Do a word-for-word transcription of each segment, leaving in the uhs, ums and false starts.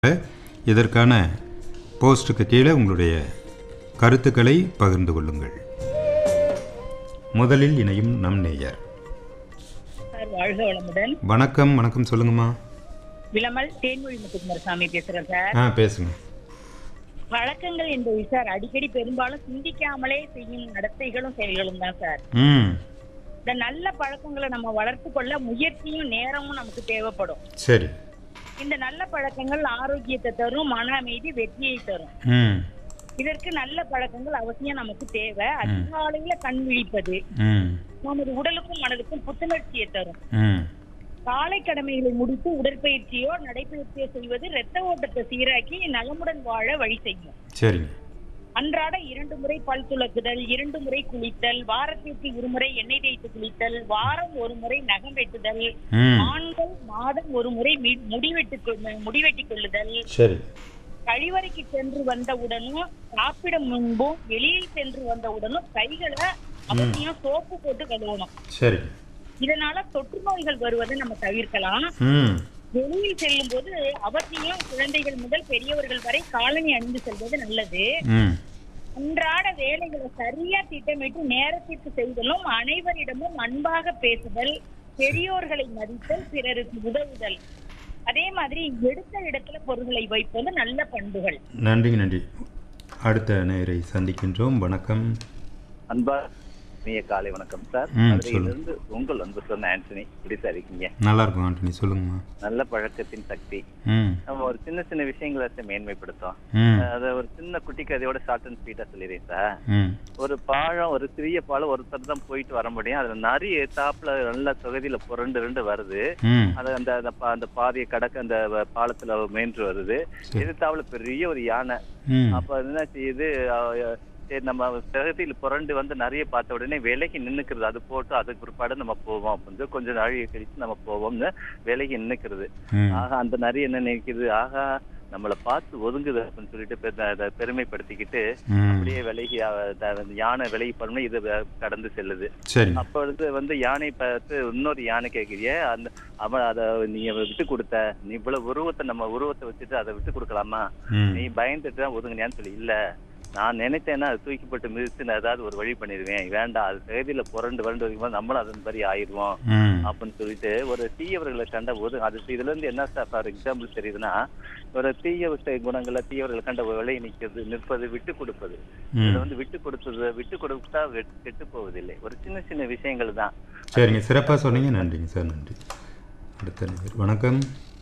இதற்கான போஸ்டுக்கு கீழே உங்களுடைய கருத்துக்களை பகிர்ந்து கொள்ளுங்கள். முதலில் இணையும் நம் நேயர். வாழ்க வளமுடன். வணக்கம். வணக்கம் சொல்லுங்கம்மா. விளமல் தேன்மொழி முத்துக்குமாரசாமி பேசுறேன் சார். ஆ பேசுங்க. வழக்கங்கள் என்பது சார் அடிக்கடி பெரும்பாலும் சிந்திக்காமலே செய்யும் நடத்தைகளும் செயல்களும் தான் சார். ம் இந்த நல்ல பழக்கங்களை நம்ம வளர்த்து கொள்ள முயற்சியும் நேரமும் நமக்கு தேவைப்படும். சரி. இந்த நல்ல பழக்கங்கள் ஆரோக்கியத்தை தரும், மன அமைதி, வெற்றியை தரும். ம் இதற்கு நல்ல பழக்கங்கள் அவசியம் நமக்கு தேவை. அதிகாலையில கண் விழிப்பது ம் நமது உடலுக்கும் மனதுக்கும் புத்துணர்ச்சியை தரும். ம் காலை கடமைகளை முடித்து உடற்பயிற்சியோ நடைபயிற்சியோ செய்வது இரத்த ஓட்டத்தை சீராக்கி நலமுடன் வாழ வழி செய்யும். சரிங்க. அன்றாட இரண்டு முறை பல் துலக்குதல், இரண்டு முறை குளித்தல், வாரத்திற்கு இருமுறை எண்ணெய் தேய்த்து குளித்தல், வாரம் ஒரு முறை நகம் வெட்டுதல், ம் ஆண்கள் மாதம் ஒரு முறை மி- முடிவெட்டு கொ- முடிவெட்டிக் கொள்ளுதல், சரி. கழிவறைக்கு சென்று வந்தவுடனும் சாப்பிட முன்பும் வெளியில் சென்று வந்தவுடனும் கைகளை அவசியம் சோப்பு போட்டு கழுவணும். சரி. இதனால தொற்று நோய்கள் வருவதை நம்ம தவிர்க்கலாம். ம் வெளியில் செல்லும் போது அவசியம் குழந்தைகள் முதல் பெரியவர்கள் வரை காலணி அணிந்து செல்வது நல்லது. ம் அன்றாட வேலைகளை சரியா திட்டமிட்டு நேரத்திற்கு செய்தலும், அனைவரிடமும் அன்பாக பேசுதல், பெரியோர்களை மதித்தல், பிறருக்கு உதவுதல், அதே மாதிரி எடுத்த இடத்துல பொருள்களை வைப்பது நல்ல பண்புகள். நன்றி நன்றி. அடுத்த நேயரை சந்திக்கின்றோம். வணக்கம். அன்பா இனிய காலை வணக்கம் சார். ம், மதுரையிலிருந்து உங்கள் அன்பு சொன்ன ஆண்டனி. எப்படி சார் இருக்கீங்க? நல்லா இருக்கும் ஆண்டனி, சொல்லுங்கம்மா. நல்ல பழக்கத்தின் சக்தி. ம் நம்ம ஒரு சின்ன சின்ன விஷயங்களை மேன்மைப்படுத்தோம். ம் அதை ஒரு சின்ன குட்டி கதையோட ஷார்ட் அண்ட் ஸ்வீட்டா சொல்லிடுறேன் சார். ம் ஒரு பழம், ஒரு சிறிய பழம் ஒருத்தர் தான் போயிட்டு வர முடியும். அதுல நிறைய தாப்புல நல்ல தொகுதியில புரண்டு ரெண்டு வருது. ம் அது அந்த அந்த பா- அந்த பாதையை கடக்க அந்த வ- பாலத்துல மேன்று வருது. சரி. இது தாப்புல பெரிய ஒரு யானை. ம் அப்ப அது என்ன செய்யுது, அஹ், சரி நம்ம பிரகதியில் புரண்டு வந்து நிறைய பார்த்த உடனே விலகி நின்னுக்கிறது. அது போட்டு அதுக்கு பிற்பாடு நம்ம போவோம் அப்படின்னு கொஞ்சம் நாழிகை கழிச்சு நம்ம போவோம்னு விலகி நின்னுக்கிறது. ம் ஆகா, அந்த நிறைய என்ன நினைக்குது, ஆகா நம்மளை பார்த்து ஒதுங்குது அப்படின்னு சொல்லிட்டு பெ- அதை பெருமைப்படுத்திக்கிட்டு ம் அப்படியே விலகி அஹ், த- அந்த யானை விலகி பண்ணணும், இது வே- கடந்து செல்லுது. சரி. அப்ப வந்து வந்து யானை பார்த்து இன்னொரு யானை கேட்கிறிய, அந்த அவன் அதை நீங்க விட்டு கொடுத்த, நீ இவ்வளவு உருவத்தை நம்ம உருவத்தை வச்சுட்டு அதை விட்டு கொடுக்கலாமா, ம் நீ பயந்துட்டு தான் ஒதுங்கினியான்னு சொல்லி, இல்ல நான் நினைத்தேன்னா அது தூக்கிப்பட்டு மிதிச்சு நான் ஏதாவது ஒரு வழி பண்ணிடுவேன், வேண்டாம் அது செய்தியில புரண்டு வறண்டு வைக்கும்போது நம்மளும் அதன் மாதிரி ஆயிடுவோம் ம் அப்படின்னு சொல்லிட்டு ஒரு தீயவர்களை கண்ட போது அது இதுல இருந்து என்ன சார் ஃபார் எக்ஸாம்பிள் தெரியுதுன்னா, ஒரு தீய விஷய குணங்களை தீயவர்களை கண்ட விலை நிற்கிறது, நிற்பது, விட்டு கொடுப்பது. ம் இதுல வந்து விட்டு கொடுத்தது, விட்டு கொடுத்தா வெட்- கெட்டு போவதில்லை. ஒரு சின்ன சின்ன விஷயங்கள் தான். சரிங்க, சிறப்பாக சொன்னீங்க. நன்றிங்க சார், நன்றி. அடுத்த நேயர். வணக்கம்.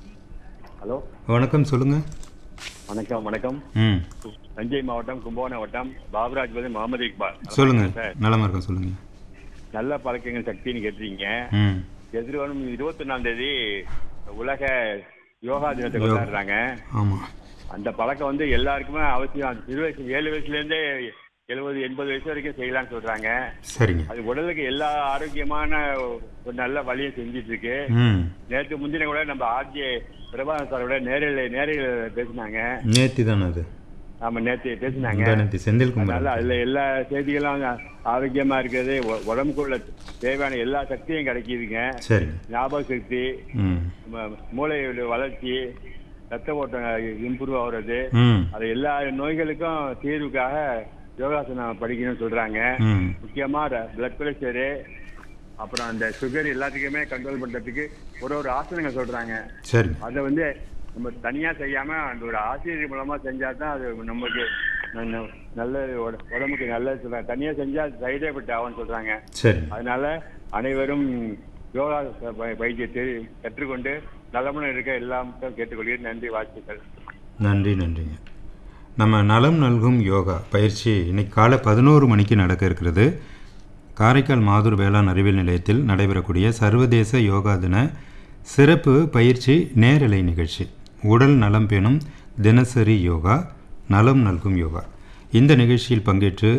ஹலோ, வணக்கம் சொல்லுங்கள். வணக்கம். வணக்கம். ம் தஞ்சை மாவட்டம், கும்பகோணம் வட்டம், பாபுராஜ் பதி, முகமது இக்பால். சொல்லுங்கள். சார், நலமா இருக்கும், சொல்லுங்கள். நல்ல பழக்கங்கள் சக்தின்னு கேட்டீங்க. ம் எதிர்வரும் இருபத்தி ஒன்னாம் தேதி உலக யோகா தினத்தை யோகா. கொண்டாடுறாங்க. ஆமாம். அந்த பழக்கம் வந்து எல்லாருக்குமே அவசியம். சிறு வயசு ஏழு வயசுல இருந்தே எழுபது எண்பது வயசு வரைக்கும் செய்யலாம்னு சொல்றாங்க. சரிங்க. அது உடலுக்கு எல்லா ஆரோக்கியமான ஒரு நல்ல வழியை செஞ்சிட்டு இருக்கு. ம் நேற்று முந்தின கூட நம்ம ஆர்ஜே பிரபாகர் சாரோட நேரில் நேரில் பேசினாங்க. நேத்தி தானே அது? ஆமா, நேற்று பேசினாங்க. நேத்தி செந்தில்குமார். அதனால அதுல எல்லா செய்திகளும் ஆரோக்கியமா இருக்கிறது, உ- உடம்புக்குள்ள தேவையான எல்லா சக்தியும் கிடைக்குதுங்க. சரிங்க. ஞாபக சக்தி, ம் ம- மூளையோட வளர்ச்சி, ரத்த ஓட்டம் இம்ப்ரூவ் ஆகுறது, ம் அது எல்லா நோய்களுக்கும் தீர்வுக்காக யோகாசனம் படிக்கணும்னு சொல்றாங்க. ம் முக்கியமா பிளட் பிரஷரு, அப்புறம் அந்த சுகர் எல்லாத்துக்குமே கண்ட்ரோல் பண்றதுக்கு ஒரு ஒரு ஆசனங்கள் சொல்றாங்க. சரிங்க. அதை வந்து நம்ம தனியா செய்யாம அந்த ஒரு ஆசிரியர் மூலமா செஞ்சா தான் அது நமக்கு ந- ந- நல்ல உட- உடம்புக்கு நல்லது சொல்றாங்க. தனியா செஞ்சா சைடு எஃபெக்ட் ஆகும்னு சொல்றாங்க. சரிங்க. அதனால அனைவரும் யோகா ப- பயிற்சியை கற்றுக்கொண்டு நலமுடன் இருக்க எல்லாம் கேட்டுக்கொள்கிறேன். நன்றி, வாழ்த்துக்கள். நன்றி நன்றிங்க. நம்ம நலம் நல்கும் யோகா பயிற்சி இன்னைக்கு காலை பதினோரு மணிக்கு நடக்க இருக்கிறது. காரைக்கால் மாதூர் வேளாண் அறிவியல் நிலையத்தில் நடைபெறக்கூடிய சர்வதேச யோகா தின சிறப்பு பயிற்சி நேரலை நிகழ்ச்சி. உடல் நலம் பேணும் தினசரி யோகா, நலம் நல்கும் யோகா. இந்த நிகழ்ச்சியில் பங்கேற்று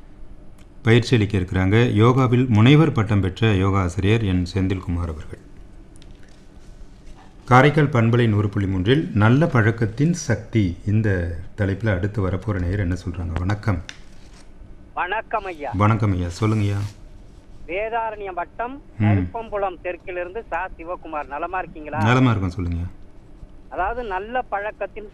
பயிற்சி அளிக்க இருக்கிறாங்க யோகாவில் முனைவர் பட்டம் பெற்ற யோகா ஆசிரியர் என் செந்தில்குமார் அவர்கள். காரைக்கால் பண்பலை நூறு புள்ளி மூன்றில் நல்ல பழக்கத்தின் சக்தி இந்த தலைப்பில் அடுத்து வரப்போகிற நேயர் என்ன சொல்கிறாங்க? வணக்கம். வணக்கம் ஐயா. வணக்கம் ஐயா, சொல்லுங்கய்யா. வேதாரண்யம் வட்டம் ம். கருப்பம்புலம் தெற்கிலிருந்து சா சிவகுமார். நலமா இருக்கீங்களா? நலமா இருக்கும், சொல்லுங்க. அதாவது நல்ல பழக்கத்தின்